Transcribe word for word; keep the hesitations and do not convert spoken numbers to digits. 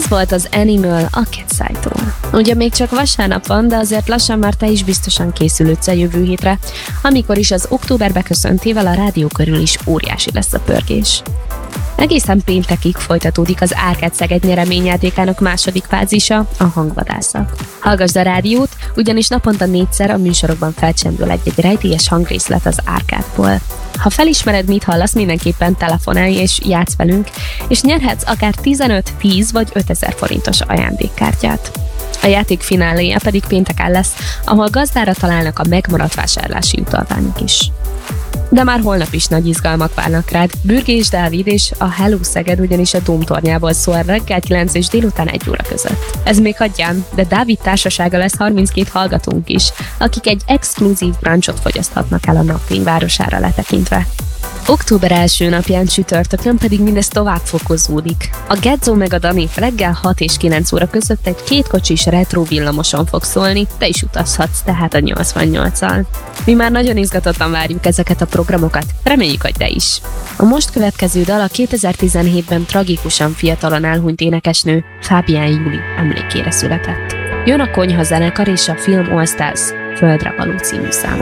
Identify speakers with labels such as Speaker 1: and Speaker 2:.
Speaker 1: volt az Animal a Cat's-tól. Ugye még csak vasárnap van, de azért lassan már te is biztosan készülődsz a jövő hétre, amikor is az október beköszöntével a rádió körül is óriási lesz a pörgés. Egészen péntekig folytatódik az Árkád Szeged nyereményjátékának második fázisa, a hangvadászat. Hallgassd a rádiót, ugyanis naponta négyszer a műsorokban felcsendül egy-egy rejtélyes hangrészlet az Árkádból. Ha felismered, mit hallasz, mindenképpen telefonálj és játsz velünk, és nyerhetsz akár tizenöt, tíz vagy ötezer forintos ajándékkártyát. A játék fináléja pedig pénteken lesz, ahol gazdára találnak a megmaradt vásárlási utalványok is. De már holnap is nagy izgalmak várnak rád. Bürgés Dávid és a Hello Szeged ugyanis a Dómtornyából szól reggel kilenc és délután egy óra között. Ez még hagyján, de Dávid társasága lesz harminckét hallgatónk is, akik egy exkluzív brunchot fogyaszthatnak el a napfényvárosára letekintve. Október első napján csütörtökön pedig mindez tovább fokozódik. A Gedzó meg a Dani reggel hat és kilenc óra között egy kétkocsis retro villamoson fog szólni, te is utazhatsz tehát a nyolcvannyolccal. Mi már nagyon izgatottan várjuk ezeket a programokat, reméljük, hogy te is. A most következő dal a kétezer-tizenhétben tragikusan fiatalon elhunyt énekesnő Fábián Júli emlékére született. Jön a Konyha zenekar és a film All Stars Földre való című száma.